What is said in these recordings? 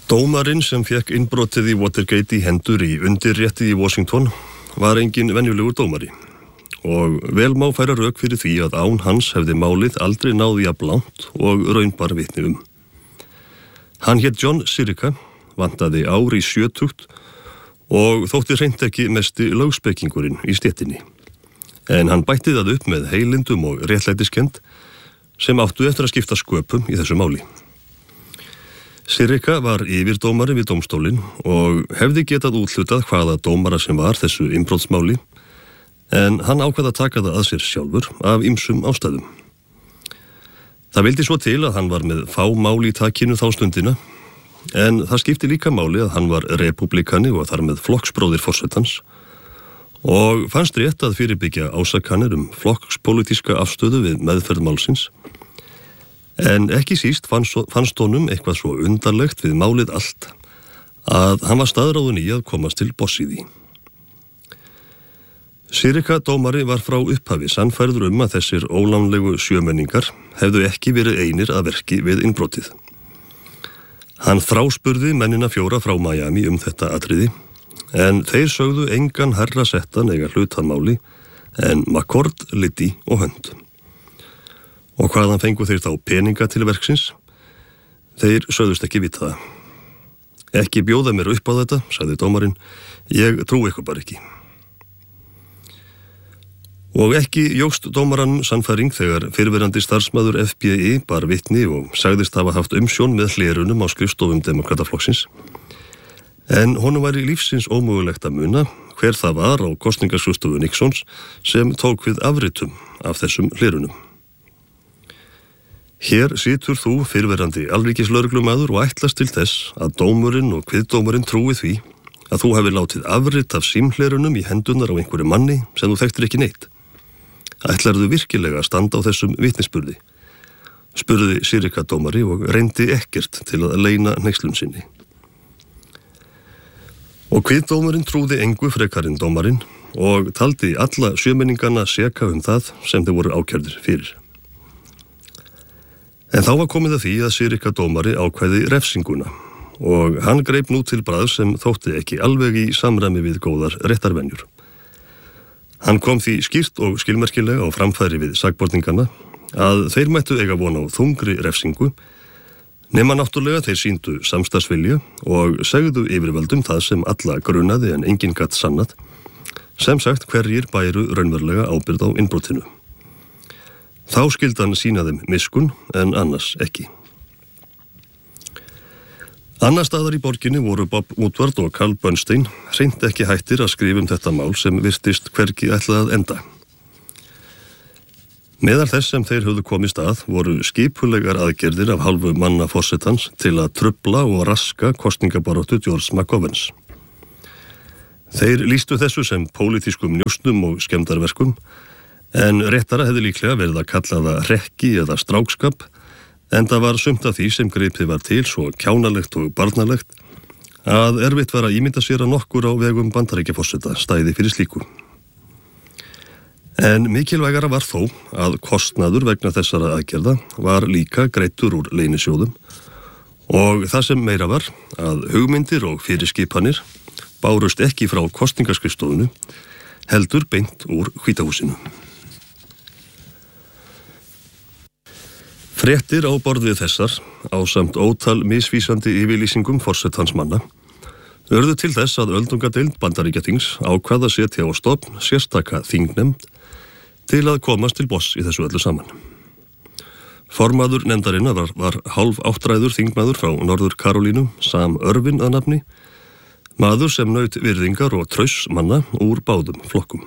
Dómarinn sem fékk innbrotið í Watergate í hendur í undirréttið í Washington var engin venjulegur dómari og vel má færa rök fyrir því að án hans hefði málið aldrei náð jafn langt og raunbar vitni Hann hét John Sirica, vantaði ár í 70 og þótti hreint ekki mesti lögspekingurinn í stéttinni. En hann bætti það upp með heilindum og réttlætiskend sem áttu eftir að skipta sköpum í þessu máli. Sirica var yfirdómari við dómstólinn og hefði getað úthlutað hvaða dómara sem var þessu innbrotsmáli, en hann ákvað að taka það að sér sjálfur af ýmsum ástæðum. Það vildi svo til að hann var með fá mál í takinu þá stundina, en það skipti líka máli að hann var repúblikani og þar með flokksbróðir forsetans og fannst rétt að fyrirbyggja ásakanir flokkspolítíska afstöðu við meðferð málsins. En ekki síst fannst honum eitthvað svo undarlegt við málið allt að hann var staðráðinn í að komast til botns í því. Sirica dómari var frá upphafi sannfærður að þessir ólánlegu sjömenningar hefðu ekki verið einir að verki við innbrotið. Hann þráspurði mennina 4 frá Miami þetta atriði, en þeir sögðu engan herra settan eiga hlut að máli en McCord, Liddy og Hunt. Og hvaðan fengu þeir þá peninga til verksins? Þeir sögðust ekki vita það. Ekki bjóða mér upp á þetta, sagði dómarinn, ég trúi ykkur bara ekki. Og ekki jókst dómarann sannfæring þegar fyrrverandi starfsmaður FBI bar vitni og sagðist hafa haft umsjón með hlerunum á skrifstofum demokrataflokksins. En honum væri lífsins ómögulegt að muna hver það var á kosningaskrifstofu Nixons sem tók við afritum af þessum hlerunum. Hér situr þú fyrrverandi alríkislögreglumaður og ætlast til þess að dómurinn og kviðdómurinn trúi því að þú hafi látið afrit af símhlerunum í hendunar á einhverju manni sem þú þekktir ekki neitt. Ætlarðu virkilega að standa á þessum vitnisburði? Spurði Sirica dómari og reyndi ekkert til að leyna hneykslun sinni. Og kviðdómurinn trúði engu frekarinn dómarinn og taldi alla sjömenningana seka það sem þeir voru ákærðir fyrir. En þá var komið að því að Sirica dómari ákvæði refsinguna og hann greip nú til bragðs sem þótti ekki alveg í samræmi við góðar réttarvenjur. Hann kom því skýrt og skilmerkilega á framfæri við sakborningana að þeir mættu eiga von á þungri refsingu, nema náttúrulega þeir sýndu samstarfsvilja og segðu yfirvöldum það sem alla grunaði en enginn gat sannað, sem sagt hverjir bæru raunverulega ábyrgð á innbrotinu. Þá skyldi hann sýna þeim miskunn en annars ekki. Annar staðar í borginni voru Bob Woodward og Carl Bernstein hreint ekki hættir að skrifa þetta mál sem virtist hvergi ætlað að enda. Meðal þess sem þeir höfðu komist að voru skipulegar aðgerðir af hálfu manna forsetans til að trufla og raska kosningabaráttu George McGoverns. Þeir lýstu þessu sem pólitískum njósnum og skemmdarverkum, en réttara hefði líklega verið að kalla það hrekki eða strákskap, en það var sumt af því sem gripið var til svo kjánalegt og barnalegt að erfitt var að ímynda sér að nokkur á vegum Bandaríkjaforseta stæði fyrir slíku. En mikilvægara var þó að kostnaður vegna þessara aðgerða var líka greiddur úr leynisjóðum og það sem meira var að hugmyndir og fyrirskipanir bárust ekki frá kosningaskrifstofunni heldur beint úr Hvíta húsinu. Fréttir á borð við þessar, ásamt ótal misvísandi yfirlýsingum forsetans manna, urðu til þess að öldungadeild Bandaríkjaþings ákvað að setja á stofn sérstaka þingnefnd til að komast til botns í þessu öllu saman. Formaður nefndarinnar var hálf áttræður þingmaður frá Norður Karolínu, Sam Irvin að nafni, maður sem naut virðingar og trausts manna úr báðum flokkum.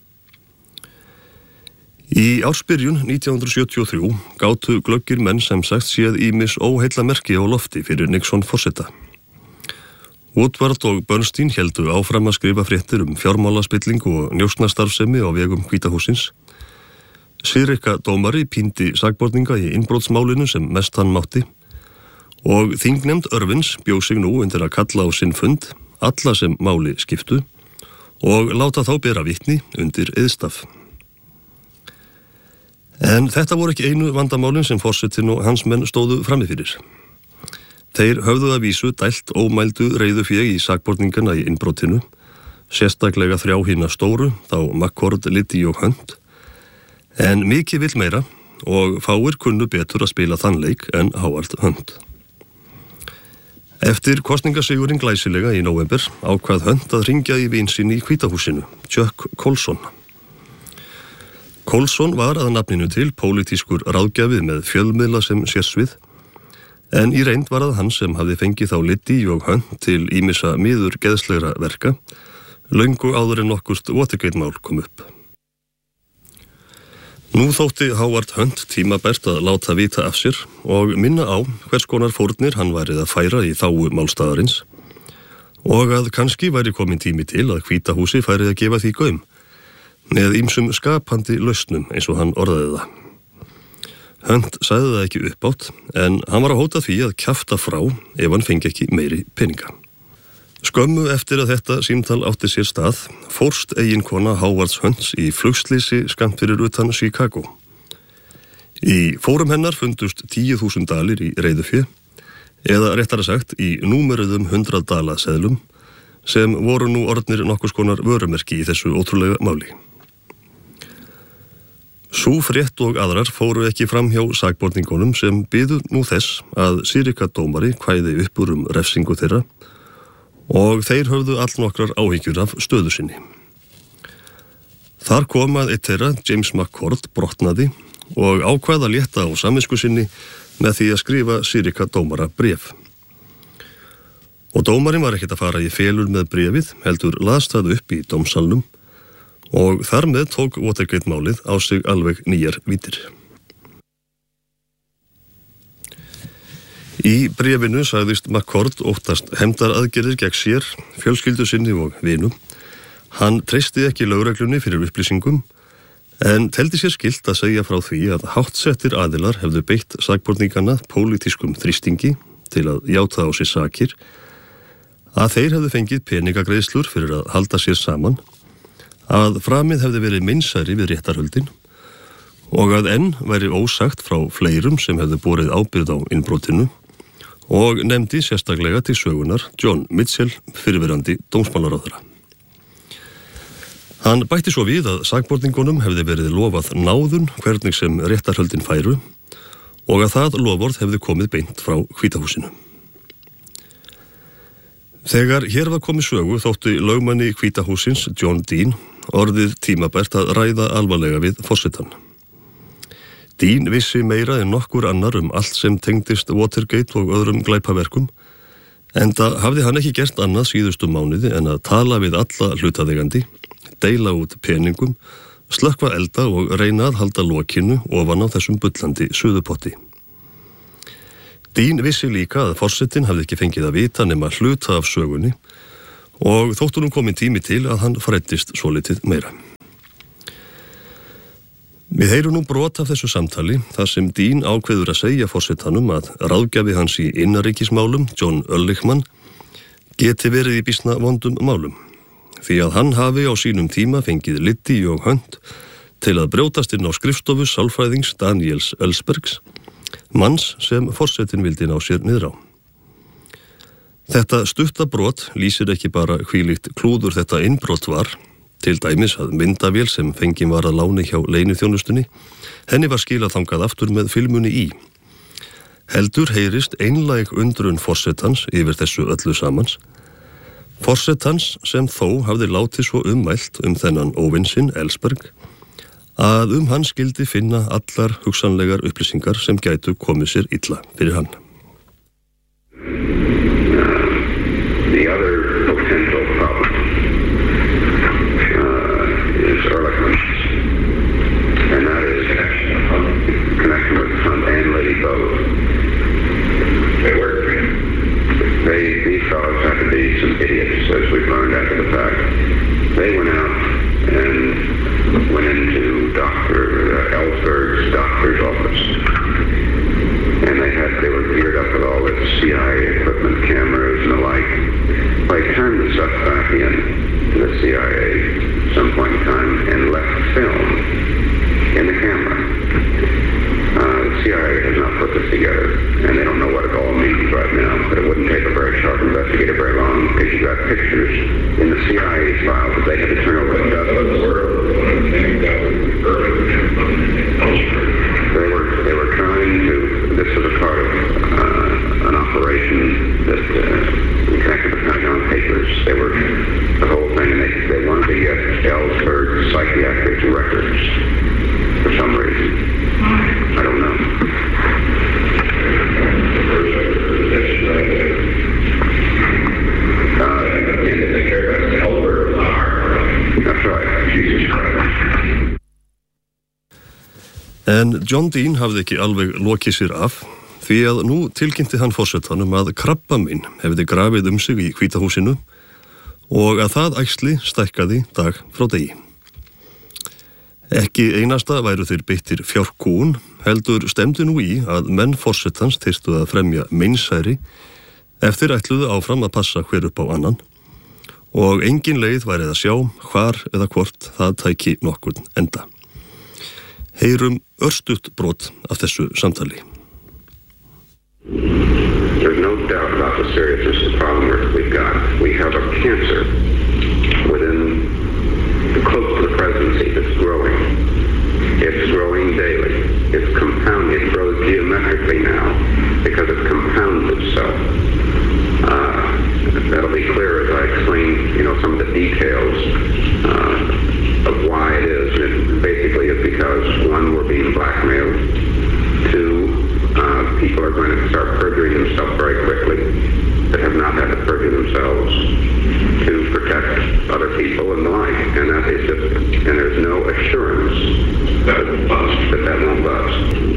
Í ársbyrjun 1973 gátu glöggir menn sem sagt séð ýmis óheilla merki á lofti fyrir Nixon forseta. Woodward og Bernstein héldu áfram að skrifa fréttir fjármálaspilling og njósnastarfsemi á vegum Hvíta hússins. Sirica dómari píndi sakborninga í innbrotsmálinu sem mest hann mátti og þingnefnd Irvins bjó sig nú undir að kalla á sinn fund alla sem máli skiptu og láta þá bera vitni undir iðstaf. En þetta voru ekki einu vandamálin sem forsetinn og hans menn stóðu frammi fyrir. Þeir höfðu að vísu dælt ómældu reiðufé í sakborningana í innbrotinu, sérstaklega 3 hina stóru, þá McCord, Liddy og Hunt, en mikið vill meira og fáir kunnu betur að spila þann leik en Howard Hunt. Eftir kosningasigurinn glæsilega í nóvember ákvað Hunt að hringja í vin sinn í Hvíta húsinu, Chuck Colson. Colson var að nafninu til pólitískur ráðgjafi með fjölmiðla sem sérsvið, en í reynd var það hann sem hafði fengið þá Liddy og Hunt til ýmissa miður geðslegra verka, löngu áður en nokkurt Watergate-mál kom upp. Nú þótti Howard Hunt tímabært að láta vita af sér og minna á hvers konar fórnir hann værið að færa í þágu málstaðarins og að kannski væri komin tími til að Hvíta húsi færið að gefa því gaum með ýmsum skapandi lausnum eins og hann orðaði það. Hunt sagði það ekki uppátt en hann var að hóta því að kjafta frá ef hann fengi ekki meiri peninga. Skömmu eftir að þetta símtal átti sér stað fórst eiginkona Howards Hunts í flugslýsi skammt fyrir utan Chicago. Í fórum hennar fundust 10.000 dalir í reiðufé, eða réttara sagt í númeruðum 100 dala seðlum sem voru nú orðnir nokkurs konar vörumerki í þessu ótrúlega máli. Sú frétt og aðrar fóru ekki fram hjá sakborningunum sem biðu nú þess að sýrikadómari kvæði upp úr refsingu þeirra og þeir höfðu allnokkrar áhyggjur af stöðu sinni. Þar kom að eitt þeirra, James McCord, brotnaði og ákvað að létta á samvisku sinni með því að skrifa sýrikadómara bréf. Og dómarinn var ekkert að fara í felur með bréfið, heldur las það upp í dómsalnum og þar með tók Watergate-málið á sig alveg nýjar vítir. Í bréfinu sagðist McCord óttast hefndaraðgerðir gegn sér, fjölskyldu sinni og vinum. Hann treysti ekki lögreglunni fyrir upplýsingum, en teldi sér skylt að segja frá því að háttsettir aðilar hefðu beitt sakborningana pólitískum þrýstingi til að játa á sér sakir, að þeir hefðu fengið peningagreiðslur fyrir að halda sér saman, að framið hefði verið meinsæri við réttarhöldin og að enn væri ósagt frá fleirum sem hefðu borið ábyrgð á innbrotinu og nefndi sérstaklega til sögunar John Mitchell, fyrrverandi dómsmálaráðherra. Hann bætti svo við að sakborningunum hefði verið lofað náðun hvernig sem réttarhöldin færu og að það loforð hefði komið beint frá Hvíta húsinu. Þegar hér var komið sögu þótti lögmanni Hvíta húsins, John Dean, orðið tímabært að ræða alvarlega við forsetann. Dean vissi meira en nokkur annar allt sem tengdist Watergate og öðrum glæpaverkum, enda hafði hann ekki gert annað síðustu mánuði en að tala við alla hlutaðeigandi, deila út peningum, slökkva elda og reyna að halda lokinu ofan á þessum bullandi suðupotti. Dean vissi líka að forsetinn hafði ekki fengið að vita nema hluta af sögunni og þóttunum komin tími til að hann fræddist svolítið meira. Við heyrum nú brot af þessu samtali þar sem Dean ákveður að segja forsetanum að ráðgjafi hans í innanríkismálum, John Ehrlichman, geti verið í býsna vondum málum, því að hann hafi á sínum tíma fengið Liddy og Hunt til að brjótast inn á skrifstofu sálfræðings Daniels Ellsbergs, manns sem forsetinn vildi ná sér niður á. Þetta stutta brot lýsir ekki bara hvílíkt klúður þetta innbrot var, til dæmis að myndavél sem fengin var að láni hjá leyniþjónustunni, henni var skilað þangað aftur með filmunni í. Heldur heyrist einlæg undrun forsetans yfir þessu öllu samans. Forsetans sem þó hafði látið svo ummælt þennan óvin sinn, Ellsberg, að hann skildi finna allar hugsanlegar upplýsingar sem gætu komið sér illa fyrir hann. The other potential problem is Ehrlichman, and that is connection with Hunt and Liddy both. They work for him. These fellows have to be some idiots, as we've learned after the fact. They went out and went into Dr. Ellsberg's doctor's office, and they were geared up with all this CIA equipment, cameras and the like. They turned the stuff back in to the CIA at some point in time and left film in the camera. The CIA has not put this together, and they don't know what it all means right now. but it wouldn't take a very sharp investigator very long because you got pictures in the CIA's files that they had to turn over to dozens. They were trying to, this was a part of an operation that connected the Pentagon Papers. They were, the whole thing, and they wanted to get Ellsberg psychiatric records for some reason. I don't know. That's right. Jesus Christ. En John Dean hafði ekki alveg lokið sér af, því að nú tilkynnti hann forsetanum að krabbamein hefði grafið sig í Hvíta húsinu og að það æxli stækkaði dag frá degi. Ekki einasta væru þeir beittir fjárkúun, heldur stemdi nú í að menn forsetans þyrftu að fremja meinsæri ef þeir ætluðu áfram að passa hver upp á annan og engin leið væri að sjá hvar eða hvort það tæki nokkurn enda. Heyrum örstutt brot af þessu samtali. There's no doubt about the seriousness of the problem we've got. We have a cancer within close to the presidency that's growing. It's growing daily. It's compounding. It grows geometrically now because it compounds itself. That'll be clear as I explain, some of the details of why it is. And it basically is because, one, we're being blackmailed. Two, people are going to start perjuring themselves very quickly that have not had to perjure themselves to protect other people and the like. And that is just, and there's no assurance that won't bust.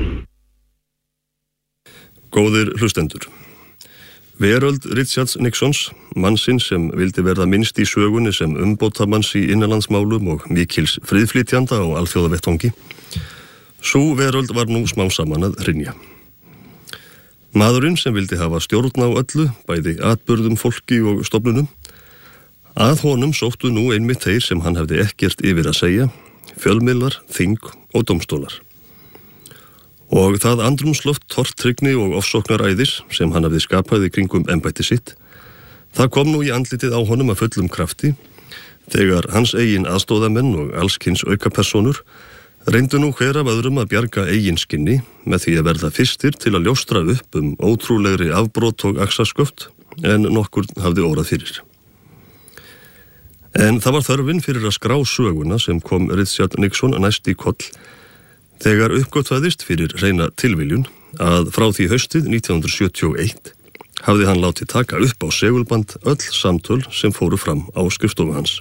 Góðir hlustendur. Veröld Richards Nixons, mannsinn sem vildi verða minnst í sögunni sem umbótamanns í innanlandsmálum og mikils friðflytjanda á alþjóðavettvangi. Sú veröld var nú smám saman að hrynja. Maðurinn sem vildi hafa stjórn á öllu, bæði atburðum, fólki og stofnunum, að honum sóttu nú einmitt þeir sem hann hefði ekkert yfir að segja, fjölmiðlar, þing og dómstólar. Og það andrúmsloft, tortryggni og ofsóknaræðis sem hann hafði skapað í kringum embætti sitt, það kom nú í andlitið á honum að fullum krafti, þegar hans eigin aðstóðamenn og allskyns aukapersonur reyndu nú hver af öðrum að bjarga eigin skinni með því að verða fyrstir til að ljóstra upp ótrúlegri afbrot og axarsköft en nokkur hafði órað fyrir. En það var þörfin fyrir að skrá söguna sem kom Richard Nixon næst í koll þegar uppgötvaðist fyrir hreina tilviljun að frá því haustið 1971 hafði hann látið taka upp á segulband öll samtöl sem fóru fram á skrifstofu hans.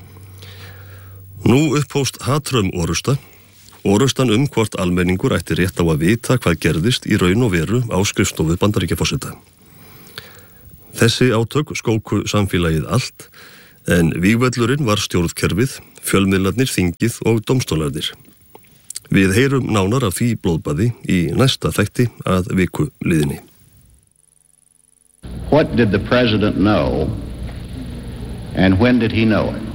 Nú upphófst hatrömm orustan hvort almenningur ætti rétt á að vita hvað gerðist í raun og veru á skrifstofu Bandaríkjaforseta. Þessi átök skóku samfélagið allt, en vígvöllurinn var stjórnkerfið, fjölmiðlarnir, þingið og dómstólarnir. Við heyrum nánar af því blóðbaði í næsta þætti að viku liðinni. What did the president know and when did he know it?